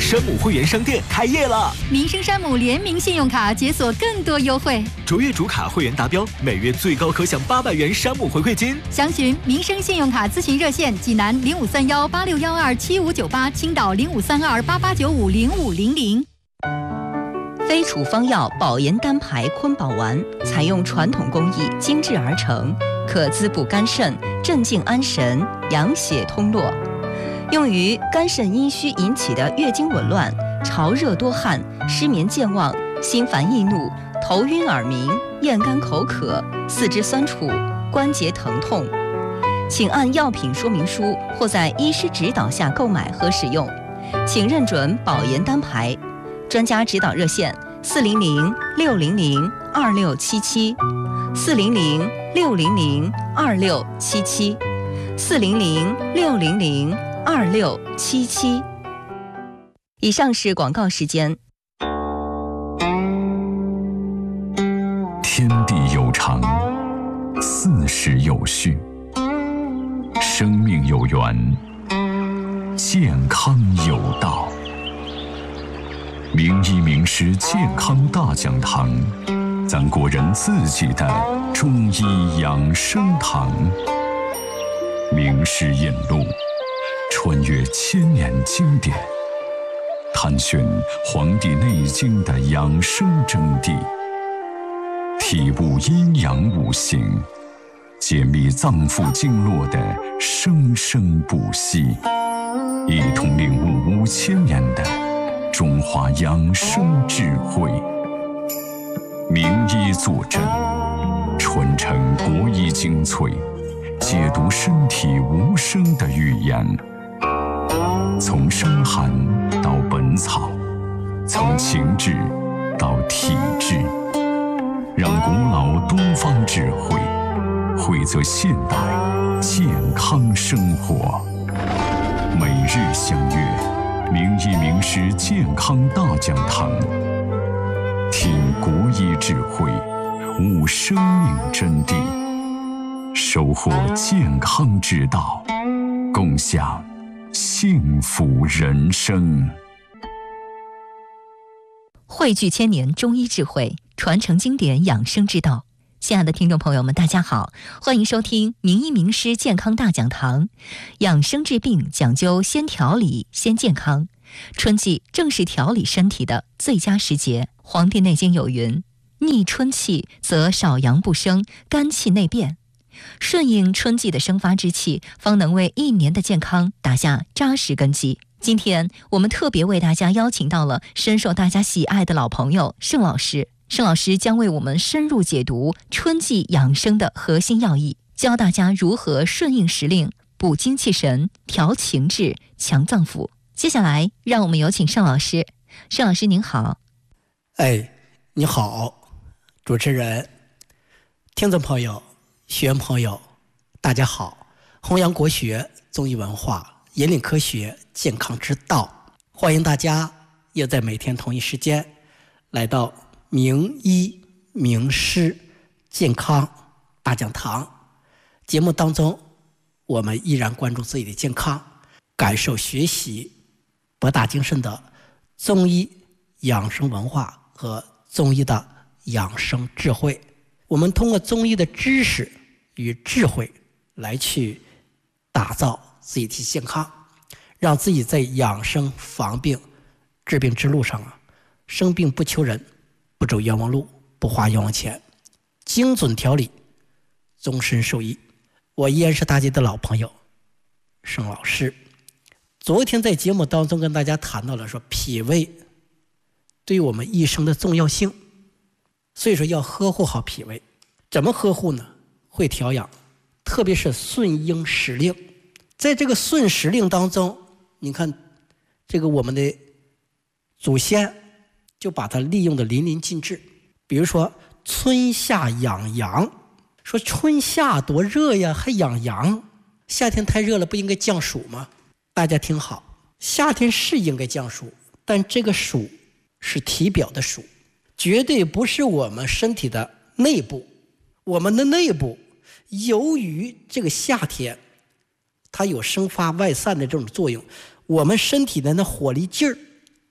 山姆会员商店开业了， 民生山姆联名信用卡解锁更多优惠， 卓越主卡会员达标，每月最高可享800元山姆回馈金。 详询民生信用卡咨询热线：济南053186127598，青岛053288950500。 非处方药保研单牌坤宝丸，采用传统工艺精制而成，可滋补肝肾、镇静安神、养血通络，用于肝肾阴虚引起的月经紊乱、潮热多汗、失眠健忘、心烦易怒、头晕耳鸣、咽干口渴、四肢酸楚、关节疼痛。请按药品说明书或在医师指导下购买和使用，请认准保研单牌。专家指导热线400-600-2677，400-600-2677，400-600-2677。以上是广告时间。 天地有常，四时有序，生命有源，健康有道。名医名师健康大讲堂，咱国人自己的中医养生堂。名师引路，穿越千年经典，探寻《黄帝内经》的养生真谛，体悟阴阳五行，解密脏腑经络的生生不息，一同领悟5000年的中华养生智慧。名医坐镇，传承国医精粹，解读身体无声的语言。从伤寒到本草，从情志到体质，让古老东方智慧汇泽现代健康生活。每日相约名医名师健康大讲堂，听国医智慧，悟生命真谛，收获健康之道，共享幸福人生。 汇聚千年中医智慧，传承经典养生之道。亲爱的听众朋友们，大家好，欢迎收听名医名师健康大讲堂。养生治病讲究先调理先健康，春季正是调理身体的最佳时节。《黄帝内经》有云：逆春气则少阳不生，肝气内变。顺应春季的生发之气，方能为一年的健康打下扎实根基。今天我们特别为大家邀请到了深受大家喜爱的老朋友盛老师。盛老师将为我们深入解读春季养生的核心要义，教大家如何顺应时令，补精气神，调情志，强脏腑。接下来让我们有请盛老师。盛老师您好。 你好，主持人，听众朋友，学员朋友，大家好。弘扬国学、中医文化，引领科学健康之道，欢迎大家也在每天同一时间来到名医名师健康大讲堂节目当中，我们依然关注自己的健康，感受学习博大精深的中医养生文化和中医的养生智慧。我们通过中医的知识与智慧来去打造自己的健康，让自己在养生防病治病之路上生病不求人，不走冤枉路，不花冤枉钱，精准调理，终身受益。我依然是大家的老朋友盛老师。昨天在节目当中跟大家谈到了说脾胃对我们一生的重要性，所以说要呵护好脾胃。怎么呵护呢？会调养，特别是顺应时令。在这个顺时令当中，你看这个我们的祖先就把它利用的淋漓尽致。比如说春夏养阳，说春夏多热呀，还养阳，夏天太热了，不应该降暑吗？大家听好，夏天是应该降暑，但这个暑是体表的暑，绝对不是我们身体的内部。我们的内部由于这个夏天它有生发外散的这种作用，我们身体的那火力劲儿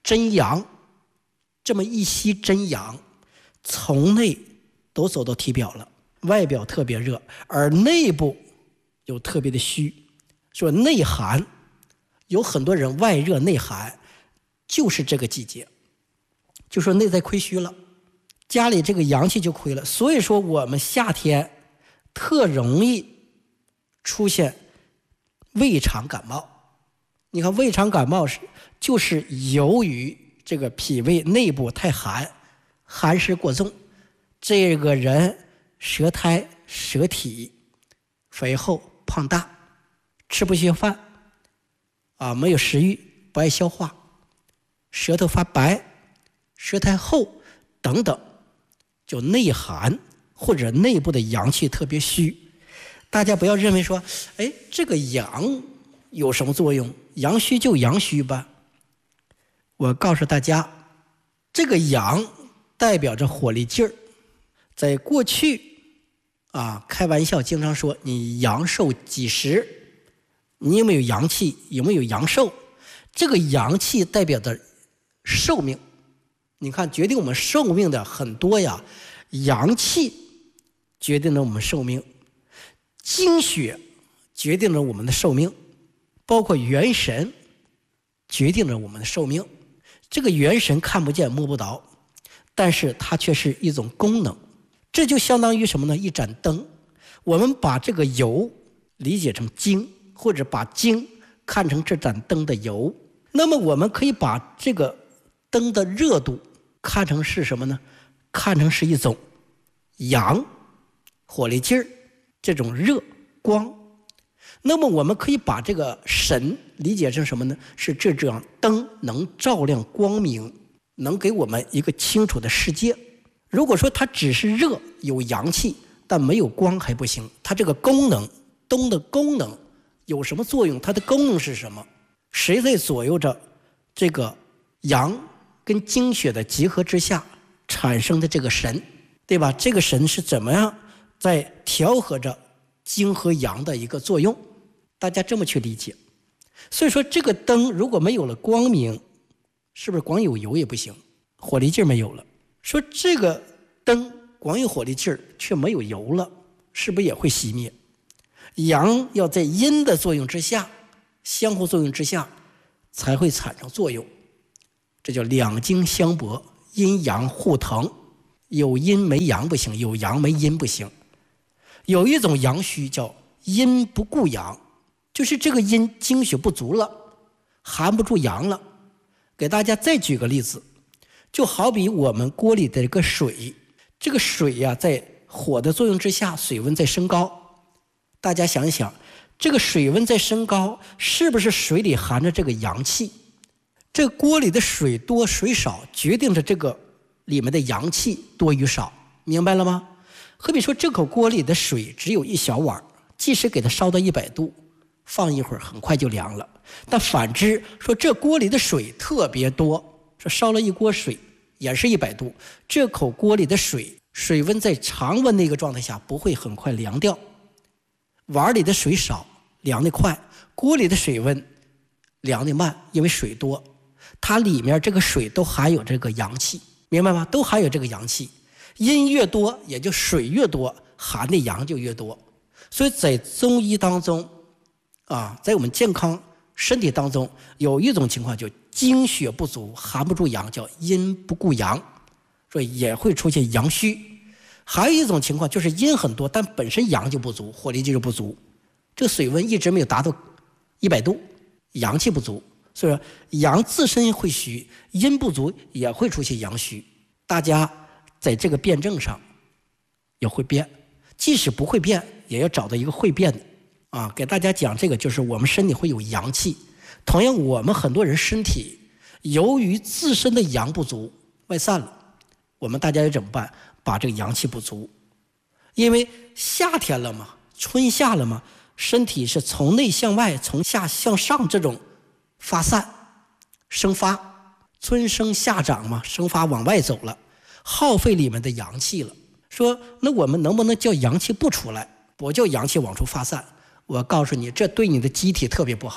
真阳，这么一吸真阳，从内都走到体表了，外表特别热，而内部又特别的虚，说内寒，有很多人外热内寒，就是这个季节，就说内在亏虚了，家里这个阳气就亏了。所以说我们夏天特容易出现胃肠感冒。你看胃肠感冒就是由于这个脾胃内部太寒，寒湿过重，这个人舌苔舌体肥厚胖大，吃不下饭没有食欲，不爱消化，舌头发白，舌苔厚等等，就内寒或者内部的阳气特别虚。大家不要认为说这个阳有什么作用，阳虚就阳虚吧。我告诉大家，这个阳代表着火力劲儿。在过去开玩笑经常说你阳寿几十，你有没有阳气，有没有阳寿，这个阳气代表的寿命。你看决定我们寿命的很多呀，阳气决定了我们寿命，精血决定了我们的寿命，包括元神决定了我们的寿命。这个元神看不见摸不着，但是它却是一种功能，这就相当于什么呢？一盏灯。我们把这个油理解成精，或者把精看成这盏灯的油，那么我们可以把这个灯的热度看成是什么呢？看成是一种阳，火力劲儿，这种热光。那么我们可以把这个神理解成什么呢？是这样灯能照亮光明，能给我们一个清楚的世界。如果说它只是热有阳气但没有光还不行，它这个功能，灯的功能有什么作用？它的功能是什么？谁在左右着这个阳跟精血的结合之下产生的这个神，对吧？这个神是怎么样在调和着精和阳的一个作用？大家这么去理解。所以说这个灯如果没有了光明，是不是光有油也不行，火力劲没有了？说这个灯光有火力劲却没有油了，是不是也会熄灭？阳要在阴的作用之下，相互作用之下才会产生作用，这叫两经相搏，阴阳互腾，有阴没阳不行，有阳没阴不行。有一种阳虚叫阴不固阳，就是这个阴精血不足了，含不住阳了。给大家再举个例子，就好比我们锅里的一个水，这个水呀，在火的作用之下，水温在升高。大家想一想，这个水温在升高，是不是水里含着这个阳气？这个锅里的水多水少，决定着这个里面的阳气多与少，明白了吗？好比说这口锅里的水只有一小碗，即使给它烧到100度，放一会儿很快就凉了。但反之说这锅里的水特别多，说烧了一锅水也是100度，这口锅里的水温在常温的一个状态下不会很快凉掉。碗里的水少，凉得快；锅里的水温凉得慢，因为水多，它里面这个水都含有这个阳气，明白吗？都含有这个阳气，阴越多也就水越多，含的阳就越多。所以在中医当中在我们健康身体当中有一种情况，就精血不足，含不住阳，叫阴不固阳，所以也会出现阳虚。还有一种情况就是阴很多，但本身阳就不足，火力就不足，这个水温一直没有达到100度，阳气不足，所以说阳自身会虚，阴不足也会出现阳虚。大家在这个辩证上要会变，即使不会变也要找到一个会变的给大家讲这个，就是我们身体会有阳气。同样我们很多人身体由于自身的阳不足外散了，我们大家要怎么办？把这个阳气不足，因为夏天了嘛，春夏了嘛，身体是从内向外，从下向上这种发散生发，春生夏长嘛，生发往外走了，耗费里面的阳气了。说那我们能不能叫阳气不出来，不叫阳气往出发散？我告诉你，这对你的机体特别不好，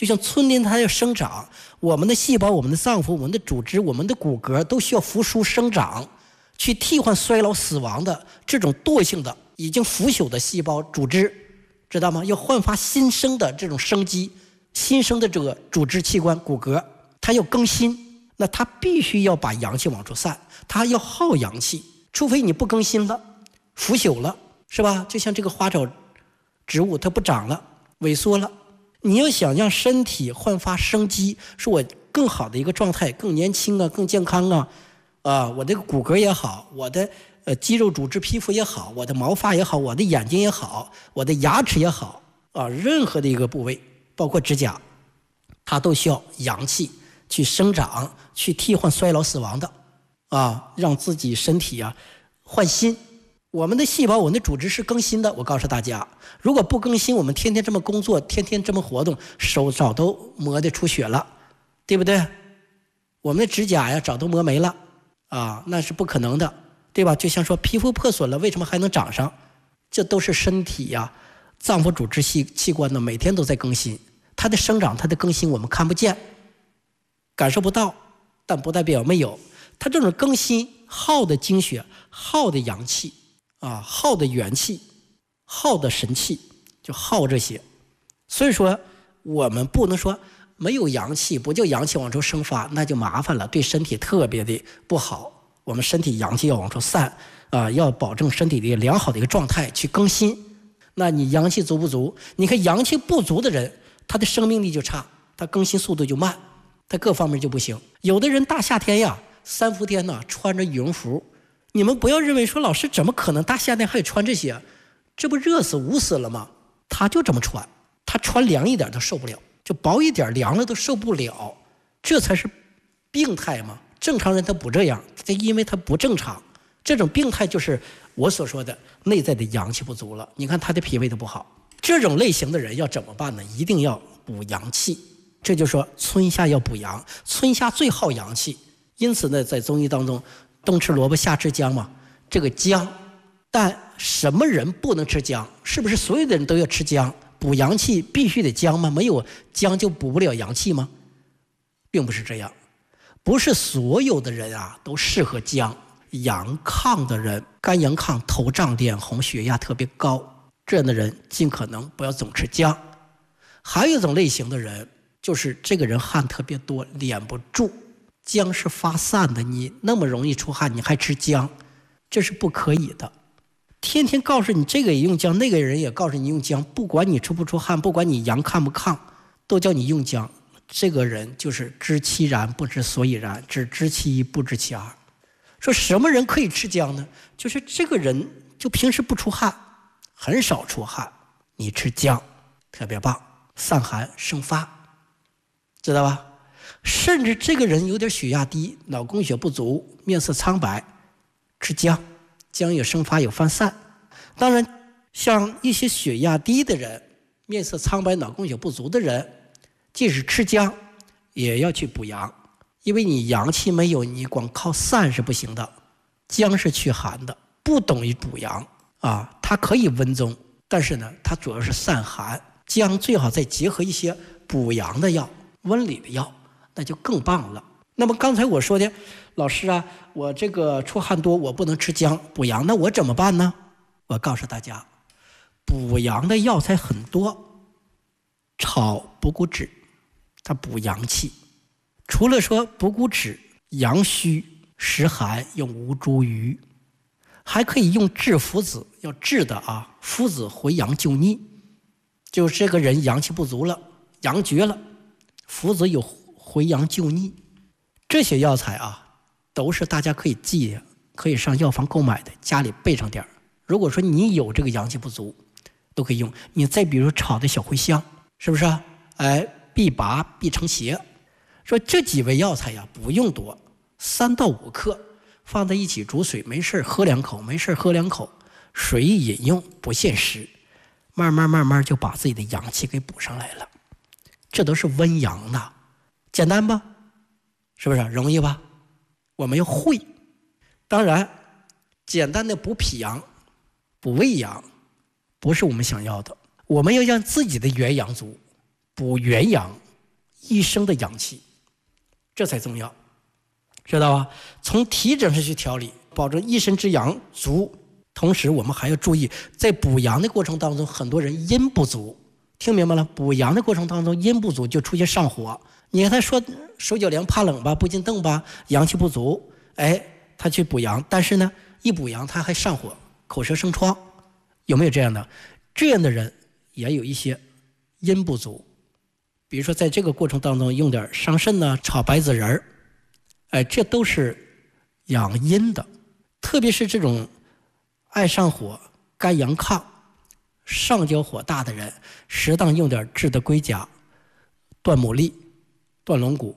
就像春天它要生长，我们的细胞、我们的脏腑、我们的组织、我们的骨骼都需要复苏生长，去替换衰老死亡的这种惰性的已经腐朽的细胞组织，知道吗？要焕发新生的这种生机，新生的这个组织器官骨骼，它要更新，那它必须要把阳气往出散，它要耗阳气，除非你不更新了，腐朽了，是吧？就像这个花草植物它不长了，萎缩了，你要想让身体焕发生机，是我更好的一个状态，更年轻啊，更健康啊，我这个骨骼也好，我的肌肉组织皮肤也好，我的毛发也好，我的眼睛也好，我的牙齿也好啊，任何的一个部位包括指甲，它都需要阳气去生长，去替换衰老死亡的啊，让自己身体啊换新。我们的细胞，我们的组织是更新的，我告诉大家，如果不更新，我们天天这么工作，天天这么活动，手早都磨得出血了，对不对？我们的指甲呀早都磨没了啊，那是不可能的，对吧？就像说皮肤破损了，为什么还能长上？这都是身体呀脏腑组织器官呢每天都在更新，它的生长它的更新我们看不见感受不到，但不代表没有，它这种更新耗的精血，耗的阳气啊，耗的元气，耗的神气，就耗这些。所以说我们不能说没有阳气，不叫阳气往出生发，那就麻烦了，对身体特别的不好。我们身体阳气要往出散啊，要保证身体的良好的一个状态去更新。那你阳气足不足？你看阳气不足的人，他的生命力就差，他更新速度就慢，他各方面就不行。有的人大夏天呀，3伏天呢穿着羽绒服，你们不要认为说老师怎么可能大夏天还得穿这些，这不热死捂死了吗？他就这么穿，他穿凉一点都受不了，就薄一点凉了都受不了，这才是病态嘛。正常人他不这样，因为他不正常，这种病态就是我所说的内在的阳气不足了。你看他的脾胃都不好，这种类型的人要怎么办呢？一定要补阳气。这就说春夏要补阳，春夏最耗阳气，因此呢在中医当中冬吃萝卜夏吃姜嘛，这个姜，但什么人不能吃姜？是不是所有的人都要吃姜？补阳气必须得姜吗？没有姜就补不了阳气吗？并不是这样，不是所有的人啊都适合姜。阳亢的人，肝阳亢，头胀脸红，血压特别高，这样的人尽可能不要总吃姜。还有一种类型的人，就是这个人汗特别多，敛不住，姜是发散的，你那么容易出汗，你还吃姜，这是不可以的。天天告诉你这个也用姜，那个人也告诉你用姜，不管你出不出汗，不管你阳亢不亢，都叫你用姜。这个人就是知其然不知所以然，只知其一不知其二。说什么人可以吃姜呢？就是这个人就平时不出汗，很少出汗，你吃姜特别棒，散寒生发，知道吧？甚至这个人有点血压低，脑供血不足，面色苍白，吃姜，姜有生发有犯散。当然像一些血压低的人，面色苍白脑供血不足的人，即使吃姜也要去补阳，因为你阳气没有，你光靠散是不行的。姜是驱寒的，不等于补阳啊，它可以温中，但是呢它主要是散寒。姜最好再结合一些补阳的药，温里的药，那就更棒了。那么刚才我说的，老师啊，我这个出汗多，我不能吃姜补阳，那我怎么办呢？我告诉大家，补阳的药材很多，炒补骨脂，它补阳气。除了说补骨脂阳虚实寒用吴茱萸，还可以用炙附子，要炙的啊，附子回阳救逆。就是这个人阳气不足了，阳绝了，附子有回阳救逆。这些药材啊都是大家可以记的，可以上药房购买的，家里备上点。如果说你有这个阳气不足都可以用。你再比如炒的小茴香，是不是啊？必拔必成邪。说这几味药材呀不用多，3到5克放在一起煮水，没事喝2口，没事喝2口，随意饮用，不限时，慢慢就把自己的阳气给补上来了。这都是温阳的，简单吧？是不是容易吧？我们要会。当然简单的补脾阳补胃阳不是我们想要的，我们要让自己的元阳足，补元阳一身的阳气，这才重要，知道吧？从体质上去调理，保证一身之阳足。同时我们还要注意，在补阳的过程当中，很多人阴不足，听明白了？补阳的过程当中阴不足就出现上火。你看他说手脚凉怕冷吧，不禁动吧，阳气不足，他去补阳，但是呢一补阳他还上火，口舌生疮，有没有这样的？这样的人也有一些阴不足，比如说在这个过程当中用点桑葚呢，炒白子仁儿，这都是养阴的。特别是这种爱上火、肝阳亢、上焦火大的人，适当用点炙的龟甲、断牡蛎、断龙骨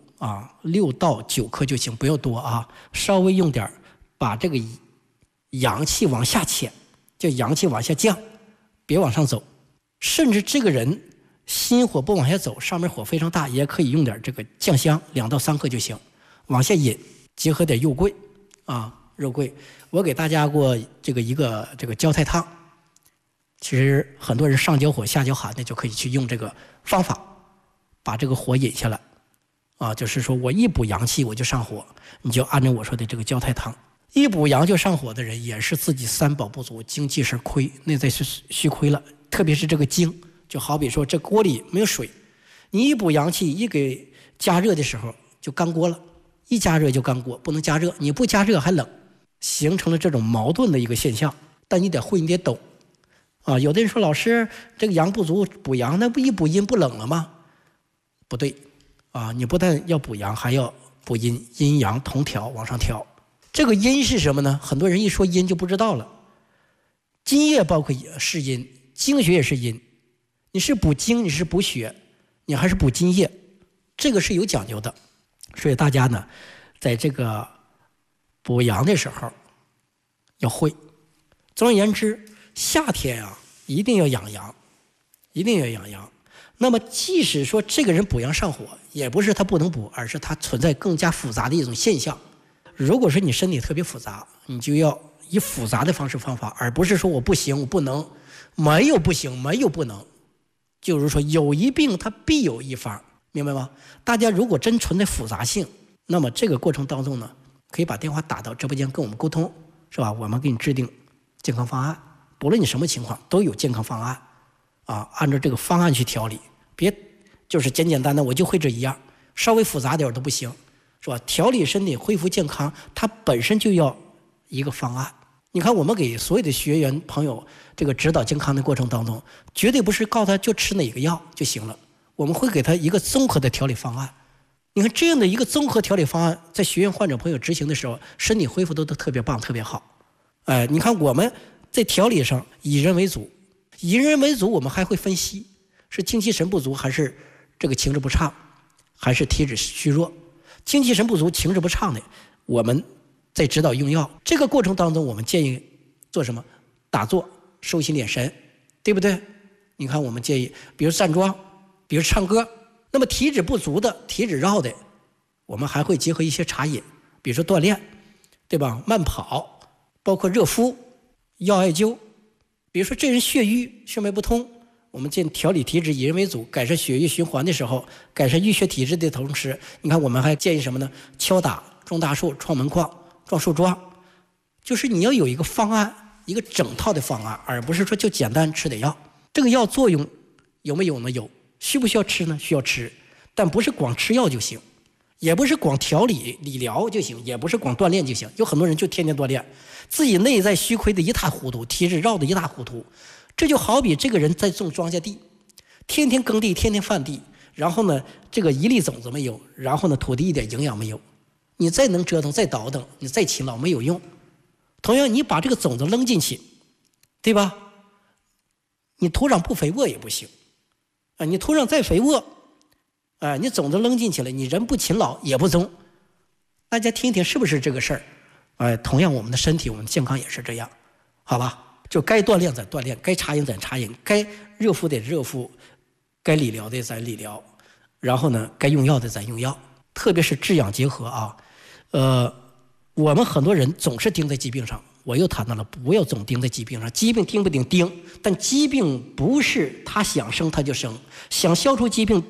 6到9克就行，不要多啊。稍微用点，把这个阳气往下潜，就阳气往下降，别往上走。甚至这个人心火不往下走，上面火非常大，也可以用点这个酱香2到3克就行，往下引，结合点肉桂肉桂。我给大家过一个焦太汤，其实很多人上焦火下焦寒的就可以去用这个方法，把这个火引下来就是说我一补阳气我就上火，你就按照我说的这个焦太汤。一补阳就上火的人，也是自己3宝不足，精气神亏，内在虚亏了，特别是这个精，就好比说这锅里没有水，你一补阳气，一给加热的时候就干锅了，一加热就干锅，不能加热，你不加热还冷，形成了这种矛盾的一个现象。但你得会，你得懂有的人说老师这个阳不足补阳，那不一补阴不冷了吗？不对你不但要补阳，还要补阴，阴阳同调往上调。这个阴是什么呢？很多人一说阴就不知道了。津液包括是阴，经血也是阴，你是补精，你是补血，你还是补津液，这个是有讲究的。所以大家呢在这个补阳的时候要会。总而言之，夏天一定要养阳，一定要养阳。那么即使说这个人补阳上火，也不是他不能补，而是他存在更加复杂的一种现象。如果说你身体特别复杂，你就要以复杂的方法，而不是说我不行我不能，没有不行没有不能，就是说有一病它必有一方，明白吗？大家如果真存在复杂性，那么这个过程当中呢，可以把电话打到直播间跟我们沟通，是吧？我们给你制定健康方案，不论你什么情况都有健康方案按照这个方案去调理，别就是简简单单我就会这一样，稍微复杂点都不行，是吧？调理身体恢复健康，它本身就要一个方案。你看我们给所有的学员朋友这个指导健康的过程当中，绝对不是告诉他就吃哪个药就行了，我们会给他一个综合的调理方案。你看这样的一个综合调理方案，在学员患者朋友执行的时候，身体恢复都特别棒特别好。你看我们在调理上以人为主，以人为主，我们还会分析是精气神不足，还是这个情志不畅，还是体质虚弱。精气神不足情志不畅的，我们在指导用药这个过程当中，我们建议做什么？打坐收心敛神，对不对？你看我们建议比如站桩，比如唱歌。那么体质不足的，体质弱的，我们还会结合一些茶饮，比如说锻炼，对吧？慢跑，包括热敷、药艾灸。比如说这人血瘀血脉不通，我们建议调理体质以人为主，改善血液循环的时候，改善淤血体质的同时，你看我们还建议什么呢？敲打种大树、创门框、撞树桩，就是你要有一个方案，一个整套的方案，而不是说就简单吃点药。这个药作用有没有呢？有。需不需要吃呢？需要吃，但不是光吃药就行，也不是光调理理疗就行，也不是光锻炼就行。有很多人就天天锻炼，自己内在虚亏的一塌糊涂，体质绕的一塌糊涂。这就好比这个人在种庄稼地，天天耕地，天天翻地，然后呢这个一粒种子没有，然后呢土地一点营养没有，你再能折腾再倒腾，你再勤劳没有用。同样你把这个种子扔进去，对吧？你土壤不肥沃也不行你土壤再肥沃你种子扔进去了，你人不勤劳也不中。大家听听是不是这个事儿同样我们的身体，我们健康也是这样，好吧？就该锻炼咱锻炼，该茶饮咱茶饮，该热敷得热敷，该理疗的咱理疗，然后呢该用药的咱用药，特别是治养结合我们很多人总是盯在疾病上，我又谈到了不要总盯在疾病上，疾病盯不盯，但疾病不是他想生他就生，想消除疾病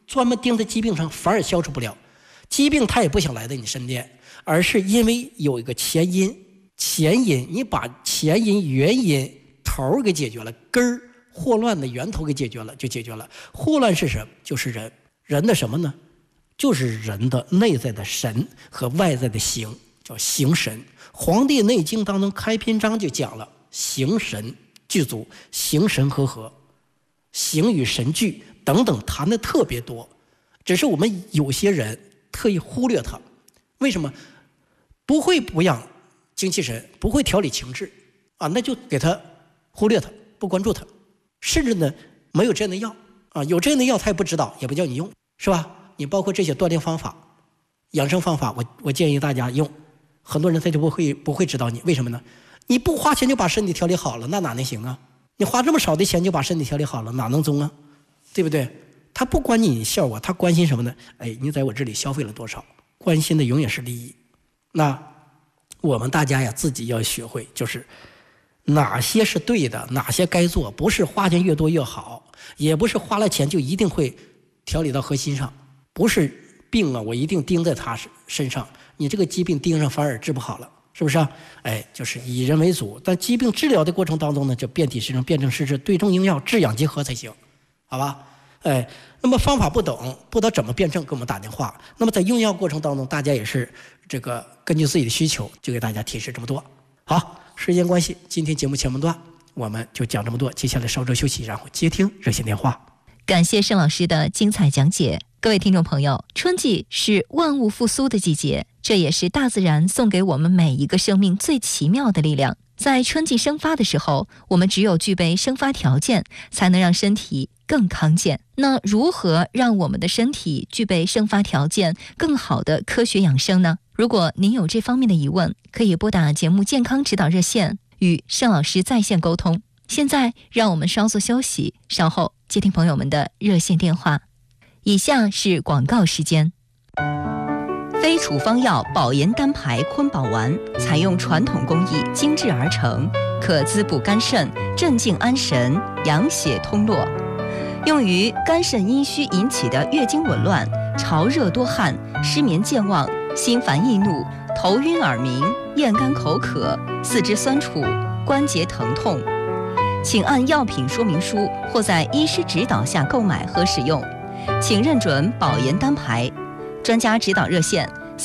专门盯在疾病上，反而消除不了疾病，它也不想来到你身边，而是因为有一个前因，你把前因原因头给解决了，根儿祸乱的源头给解决了，就解决了。祸乱是什么？就是人的什么呢？就是人的内在的神和外在的形，叫形神。《黄帝内经》当中开篇章就讲了形神具足，形神和，形与神俱等等，谈的特别多。只是我们有些人特意忽略它，为什么？不会补养精气神，不会调理情志啊，那就给他忽略它，不关注它，甚至呢没有这样的药啊，有这样的药他也不知道，也不叫你用，是吧？你包括这些锻炼方法、养生方法，我建议大家用。很多人他就不会指导你，为什么呢？你不花钱就把身体调理好了，那哪能行啊？你花这么少的钱就把身体调理好了，哪能中啊？对不对？他不管你效果，他关心什么呢？哎，你在我这里消费了多少？关心的永远是利益。那我们大家呀，自己要学会，就是哪些是对的，哪些该做，不是花钱越多越好，也不是花了钱就一定会调理到核心上，不是病啊，我一定盯在他身上，你这个疾病盯上反而治不好了，是不是啊？哎，就是以人为主，但疾病治疗的过程当中呢，就遍体施政，辨证施治，对症应药，治养结合才行，好吧？哎，那么方法不懂，不知道怎么辩证，给我们打电话。那么在用药过程当中，大家也是这个根据自己的需求，就给大家提示这么多。好，时间关系，今天节目前半段我们就讲这么多，接下来稍作休息，然后接听热线电话。 感谢盛老师的精彩讲解。各位听众朋友，春季是万物复苏的季节，这也是大自然送给我们每一个生命最奇妙的力量。在春季生发的时候，我们只有具备生发条件，才能让身体更康健。那如何让我们的身体具备生发条件，更好的科学养生呢？如果您有这方面的疑问，可以拨打节目健康指导热线与盛老师在线沟通。现在让我们稍作休息，稍后接听朋友们的热线电话。以下是广告时间。非处方药保研单牌坤宝丸采用传统工艺精制而成，可滋补肝肾、镇静安神、养血通络，用于肝肾阴虚引起的月经紊乱、潮热多汗、失眠健忘、心烦易怒、头晕耳鸣、咽干口渴、四肢酸楚、关节疼痛。请按药品说明书或在医师指导下购买和使用，请认准保研单牌。专家指导热线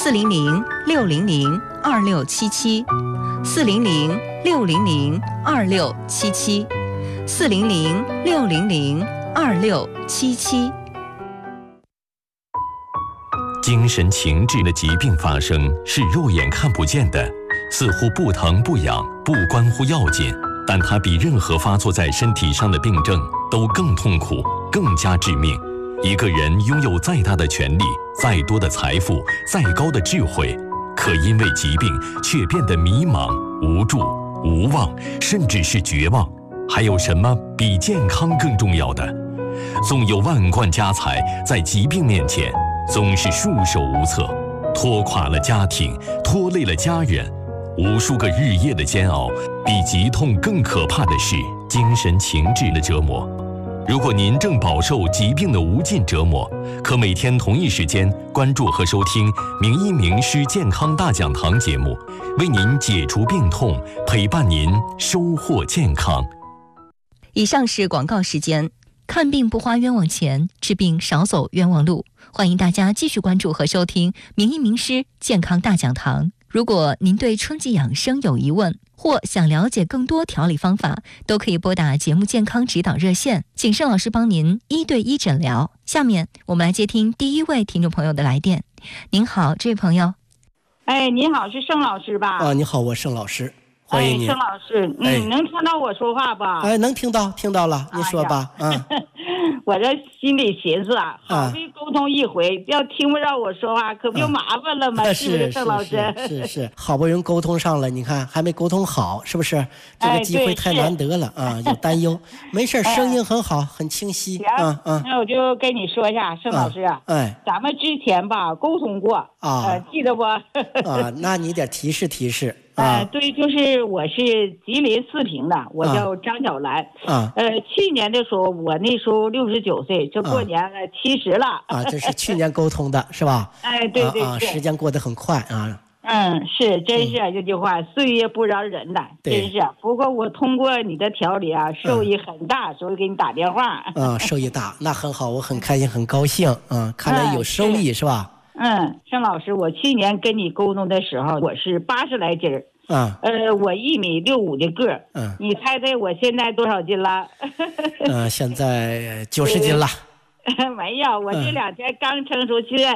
400-600-2677 400-600-2677 400-600-2677。 精神情志的疾病发生是肉眼看不见的，似乎不疼不痒，不关乎要紧，但它比任何发作在身体上的病症都更痛苦，更加致命。一个人拥有再大的权利，再多的财富，再高的智慧，可因为疾病却变得迷茫、无助、无望，甚至是绝望。还有什么比健康更重要的？纵有万贯家财，在疾病面前总是束手无策，拖垮了家庭，拖累了家人。无数个日夜的煎熬，比疾痛更可怕的是精神情志的折磨。如果您正饱受疾病的无尽折磨，可每天同一时间关注和收听名医名师健康大讲堂节目，为您解除病痛，陪伴您收获健康。 以上是广告时间。看病不花冤枉钱，治病少走冤枉路。欢迎大家继续关注和收听名医名师健康大讲堂。如果您对春季养生有疑问，或想了解更多调理方法，都可以拨打节目健康指导热线，请盛老师帮您1对1诊疗。下面我们来接听第一位听众朋友的来电。您好，这位朋友。 哎，你好，是盛老师吧？ 你好，我盛老师，欢迎您。 盛老师，能听到我说话吧？ 能听到了，您说吧。 我这心里寻思啊，好不容易沟通一回，要听不着我说话，可不就麻烦了吗？是不是，盛老师？ 是，好不容易沟通上了，你看还没沟通好，是不是？这个机会太难得了啊，有担忧。没事，声音很好，很清晰。 那我就跟你说一下，盛老师啊，咱们之前吧沟通过啊，记得不？ 那你得提示提示。 对，就是我是吉林四平的，我叫张小兰。去年的时候，我那时候69岁，这过年了70了。 这是去年沟通的是吧？ 对， 时间过得很快啊。 是，真是这句话，岁月不饶人呐，真是。不过我通过你的调理啊，受益很大，所以给你打电话。 受益大，那很好，我很开心，很高兴。看来有收益是吧？ 盛老师，我去年跟你沟通的时候，我是80来斤儿。我1.65米的个儿。你猜猜我现在多少斤了？ 现在90斤了。 没有，我这2天刚称出去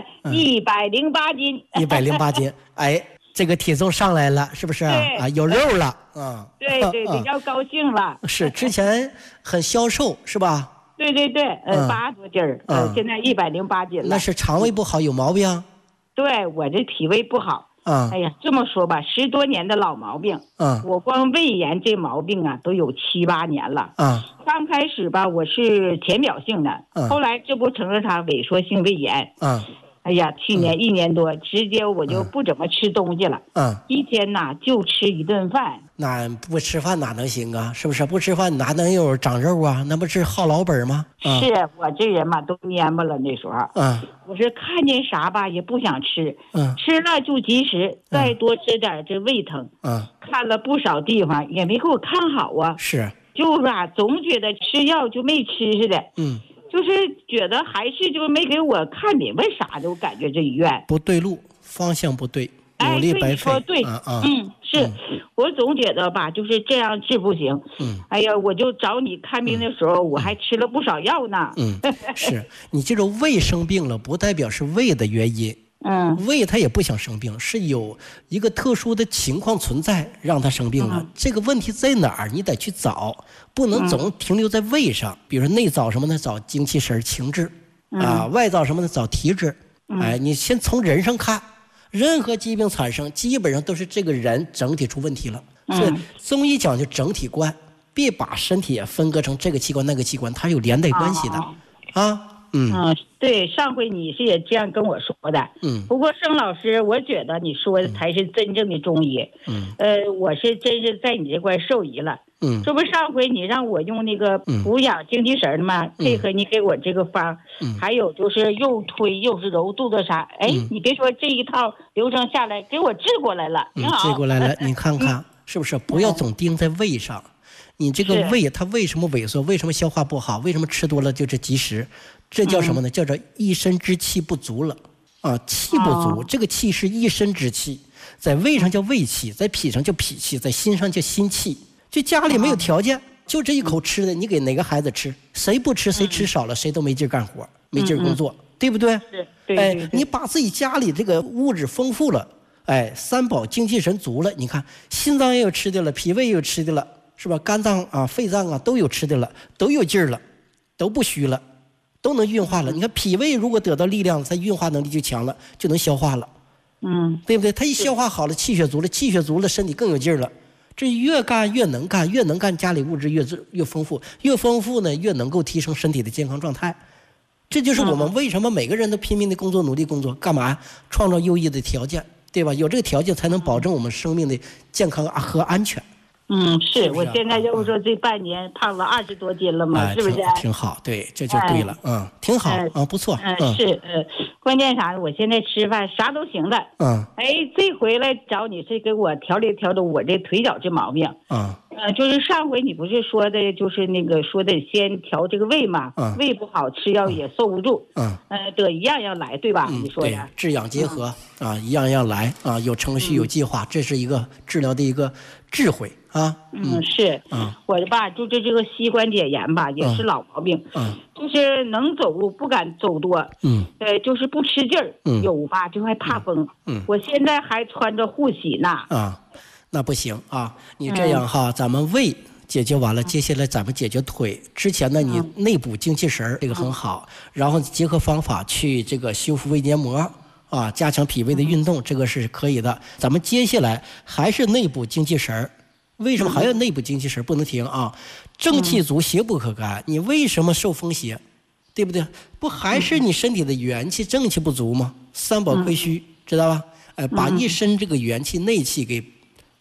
108斤。 108斤，哎，这个体重上来了，是不是有肉了？ 对，比较高兴了。 是，之前很消瘦，是吧？ 对，80多斤儿，现在108斤了。 那是肠胃不好，有毛病？ 对，我这脾胃不好。哎呀，这么说吧，10多年的老毛病。我光胃炎这毛病啊，都有7、8年了。刚开始吧，我是浅表性的，后来这不成了它萎缩性胃炎。哎呀，去年1年多，直接我就不怎么吃东西了。一天呐就吃1顿饭。 那不吃饭哪能行啊？是不是？不吃饭哪能有长肉啊？那不是耗老本吗？ 是我这人嘛都蔫巴了那时候。我是看见啥吧也不想吃，吃了就及时，再多吃点这胃疼。看了不少地方也没给我看好啊。 是， 就是总觉得吃药就没吃似的。就是觉得还是就没给我看明白啥的，我感觉这医院不对路，方向不对，努力白费。 对，是，我总觉得吧，就是这样治不行。哎呀，我就找你看病的时候，我还吃了不少药呢。 是你这种胃生病了，不代表是胃的原因。胃他也不想生病，是有一个特殊的情况存在让他生病了。这个问题在哪儿？你得去找，不能总停留在胃上。比如说内找什么呢？找精气神、情志外找什么呢？找体质。你先从人上看，任何疾病产生，基本上都是这个人整体出问题了。所以中医讲究整体观，别把身体也分割成这个器官那个器官，它有连带关系的对，上回你是也这样跟我说的。不过盛老师，我觉得你说的才是真正的中医。我是真是在你这块受益了。这不上回你让我用那个补养精气神嘛，配合你给我这个方，还有就是又推又是揉肚子啥，你别说这一套流程下来给我治过来了，挺好。 治过来了，你看看是不是？不要总盯在胃上。你这个胃它为什么萎缩？为什么消化不好？为什么吃多了就是积食？这叫什么呢？叫做一身之气不足了气不足。这个气是一身之气，在胃上叫胃气，在脾上叫脾气，在心上叫心气。就家里没有条件，就这一口吃的，你给哪个孩子吃？谁不吃，谁吃少了，谁都没劲干活，没劲工作，对不对？ 对。 你把自己家里这个物质丰富了，三宝精气神足了，你看心脏也有吃的了，脾胃也有吃的了，是吧？肝脏肺脏都有吃的了，都有劲儿了，都不虚了，都能运化了。你看脾胃如果得到力量，它运化能力就强了，就能消化了。对不对？它一消化好了，气血足了，气血足了，身体更有劲儿了。这越干越能干，越能干，家里物质越丰富，越丰富呢，越能够提升身体的健康状态。这就是我们为什么每个人都拼命的工作，努力工作，干嘛？创造优异的条件，对吧？有这个条件，才能保证我们生命的健康和安全。 是我现在就是说这半年胖了20多斤了嘛，是不是？ 挺好，对，这就对了，挺好不错。 关键啥？我现在吃饭啥都行了。这回来找你是给我调理我这腿脚这毛病。就是上回你不是说的，就是那个说的先调这个胃嘛，胃不好吃药也受不住。得一样样来，对吧？你说的。 对，治养结合一样样来有程序有计划，这是一个治疗的一个智慧。 是，我吧，就这个膝关节炎吧，也是老毛病，就是能走路不敢走多，就是不吃劲儿，有吧就还怕风，我现在还穿着护膝呢。 那不行你这样咱们胃解决完了，接下来咱们解决腿。之前呢，你内补精气神这个很好，然后结合方法去这个修复胃黏膜加强脾胃的运动，这个是可以的。咱们接下来还是内补精气神。为什么还要内补精气神？不能停正气足，邪不可干。你为什么受风邪？对不对？不还是你身体的元气正气不足吗？三宝亏虚，知道吧？把一身这个元气内气给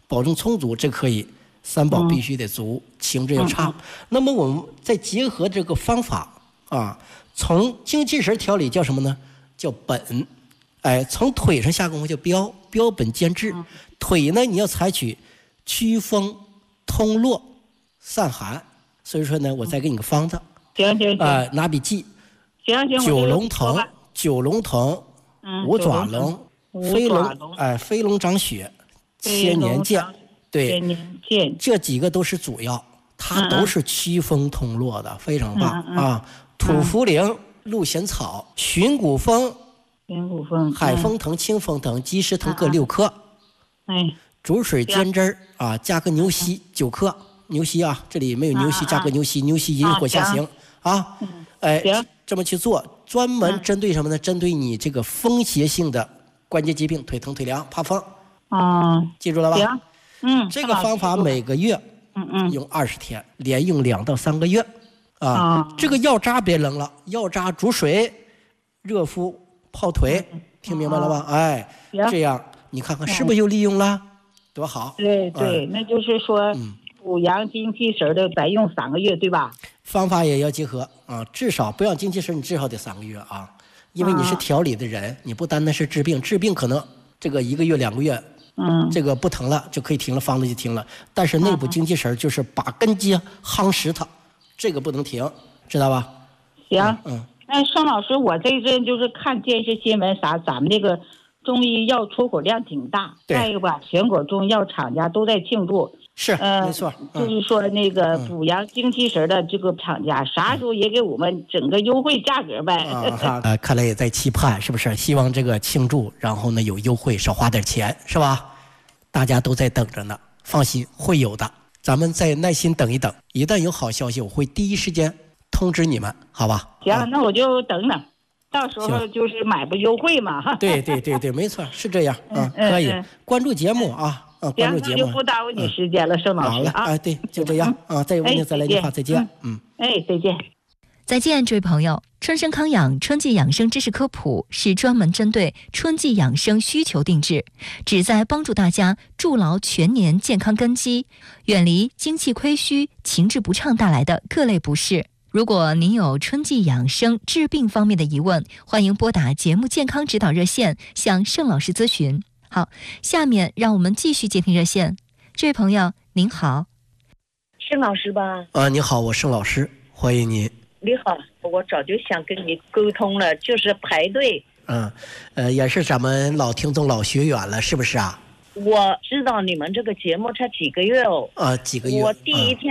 保证充足，这可以3宝必须得足，情志要差。那么我们再结合这个方法啊，从精气神调理叫什么呢？叫本。从腿上下功夫叫标本兼治。腿呢，你要采取祛风、通络、散寒。所以说呢，我再给你个方子。 行。 拿笔记。 行。 九龙藤，五爪龙，飞龙长血，千年剑。对，这几个都是主要，它都是祛风通络的，非常棒啊！土茯苓、鹿衔草、寻骨风、海风藤、青风藤、鸡石藤各6克。煮水煎汁啊，加个牛膝9克。牛膝啊，这里没有牛膝，加个牛膝，牛膝引火下行啊。这么去做，专门针对什么呢？针对你这个风邪性的关节疾病，腿疼、腿凉、怕风。记住了吧？ 行。 这个方法每个月用20天，连用2到3个月啊。这个药渣别扔了，药渣煮水热敷泡腿，听明白了吧？这样你看看是不是有利用了？多好！ 对，那就是说补阳精气神的，得用3个月，对吧？ 方法也要结合啊，至少不养精气神，你至少得3个月啊，因为你是调理的人，你不单单是治病可能这个1个月2个月，这个不疼了就可以停了，方子就停了。但是内部精气神就是把根基夯实它，这个不能停，知道吧？ 行，那盛老师，我这阵就是看电视新闻咱们这个中医药出口量挺大，再一个吧，全国中医药厂家都在庆祝。 是，没错， 就是说那个补阳精气神的这个厂家，啥时候也给我们整个优惠价格呗？ 看来也在期盼，是不是？希望这个庆祝，然后呢有优惠，少花点钱，是吧？大家都在等着呢，放心，会有的。咱们再耐心等一等，一旦有好消息，我会第一时间通知你们，好吧？ 行，那我就等等，到时候就是买不优惠嘛。 对，没错，是这样啊，可以关注节目啊。关注节目， 那就不耽误你时间了，盛老师。 好了，对，就这样啊。再有问题再来电话，再见。 再见。 再见，这位朋友。春生康养春季养生知识科普是专门针对春季养生需求定制，旨在帮助大家筑牢全年健康根基，远离精气亏虚、情志不畅带来的各类不适。如果您有春季养生治病方面的疑问，欢迎拨打节目健康指导热线向盛老师咨询。好，下面让我们继续接听热线。这位朋友您好。 盛老师吧？ 你好，我盛老师，欢迎您。 你好，我早就想跟你沟通了，就是排队。 也是咱们老听众老学员了，是不是啊？ 我知道你们这个节目才几个月哦。 几个月。 我第一天